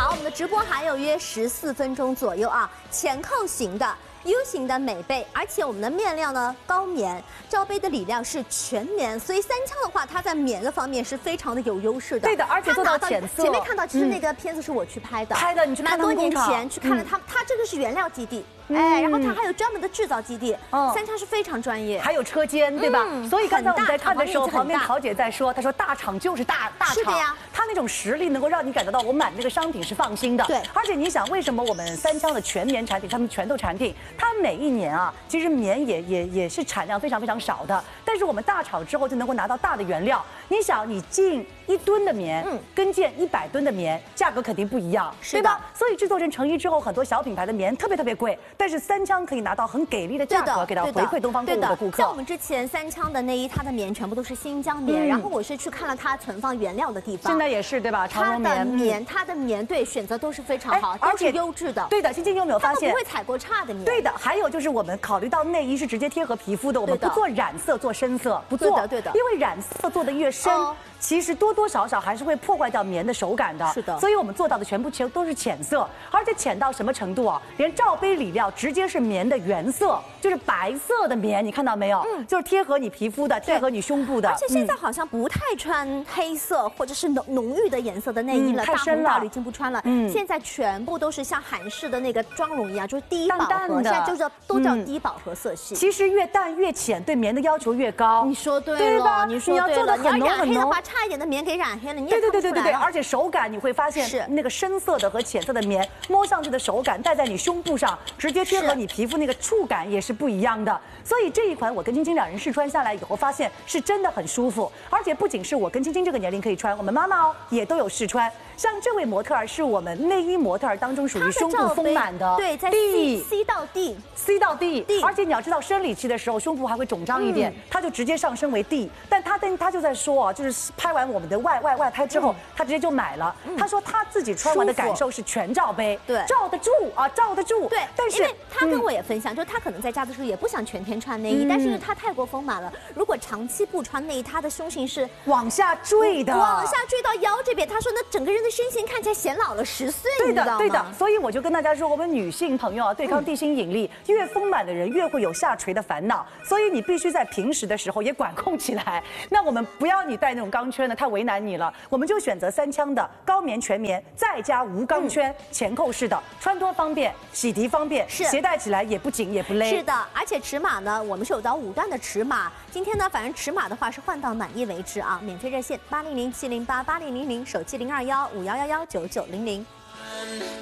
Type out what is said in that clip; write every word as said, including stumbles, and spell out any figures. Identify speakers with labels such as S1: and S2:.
S1: 好，我们的直播还有约十四分钟左右啊，前扣型的。 U 型的美背，而且我们的面料呢高棉，罩杯的里料是全棉，所以三枪的话，它在棉的方面是非常的有优势的。
S2: 对的，而且做到浅色。
S1: 前面看到，其实那个片子是我去拍的，
S2: 拍的，你去看
S1: 蛮多年前去看了它，它这个是原料基地。 哎，然后它还有专门的制造基地，嗯，三枪是非常专业，
S2: 还有车间，对吧？所以刚才我们在看的时候，旁边陶姐在说，她说大厂就是大大厂，
S1: 是的呀，
S2: 它那种实力能够让你感觉到我买那个商品是放心的，
S1: 对。
S2: 而且你想，为什么我们三枪的全棉产品，他们拳头产品，它每一年啊，其实棉也也也是产量非常非常少的，但是我们大厂之后就能够拿到大的原料。你想，你进一吨的棉，嗯，跟进一百吨的棉，价格肯定不一样，对吧？所以制作成成衣之后，很多小品牌的棉特别特别贵，但是三枪可以拿到很给力的价格，给到回馈东方购物的顾客。
S1: 像我们之前三枪的内衣，它的棉全部都是新疆棉，然后我是去看了它存放原料的地方，
S2: 现在也是对吧？长绒棉，
S1: 它的棉，它的棉对选择都是非常好，而且优质的。
S2: 对的，欣欣，你有没有发现？
S1: 不会采过差的棉。
S2: 对的，还有就是我们考虑到内衣是直接贴合皮肤的，我们不做染色，做深色，不做。
S1: 对的，对的。
S2: 因为染色做的越深。其实多多少少还是会破坏掉棉的手感的，
S1: 是的，
S2: 所以我们做到的全部全都是浅色，而且浅到什么程度啊？连罩杯里料直接是棉的原色，就是白色的棉，你看到没有？嗯，就是贴合你皮肤的，贴合你胸部的。
S1: 而且现在好像不太穿黑色或者是浓浓郁的颜色的内衣了，
S2: 太深了，
S1: 大红大绿已经不穿了。嗯，现在全部都是像韩式的那个妆容一样，就是低饱和，现在就叫都叫低饱和色系。
S2: 其实越淡越浅，对棉的要求越高。
S1: 你说对了，你说对了，你要染黑的话，差一点的棉给染黑了，你也
S2: 对对对对对对，而且手感你会发现是那个深色的和浅色的棉摸上去的手感，戴在你胸部上，直接贴合你皮肤那个触感也是不一样的。所以这一款我跟晶晶两人试穿下来以后，发现是真的很舒服，而且不仅是我跟晶晶这个年龄可以穿，我们妈妈哦也都有试穿。像这位模特儿是我们内衣模特儿当中属于胸部丰满的，
S1: 对，在 C C 到 D
S2: C 到 D， 而且你要知道生理期的时候胸部还会肿胀一点，它就直接上升为 D。但他但他就在说啊，就是拍完我们的外外外拍之后，他直接就买了。他说他自己穿完的感受是全罩杯，
S1: 对，
S2: 罩得住啊，罩得住。
S1: 对，
S2: 但是
S1: 他跟我也分享，就他可能在家的时候也不想全天穿内衣，但是因为他太过丰满了，如果长期不穿内衣，他的胸型是
S2: 往下坠的，
S1: 往下坠到腰这边。他说那整个人的身形看起来显老了十岁，
S2: 对的，对的。所以我就跟大家说，我们女性朋友啊，对抗地心引力，越丰满的人越会有下垂的烦恼，所以你必须在平时的时候也管控起来。那我们不要你戴那种钢圈的，太为难你了，我们就选择三枪的高棉全棉，再加无钢圈前扣式的，穿脱方便，洗涤方便，是携带起来也不紧也不勒。
S1: 是的，而且尺码呢，我们是有到五段的尺码。今天呢，反正尺码的话是换到满意为止啊，免费热线八零零七零八八零零零，手机零二幺五幺幺幺九九零零。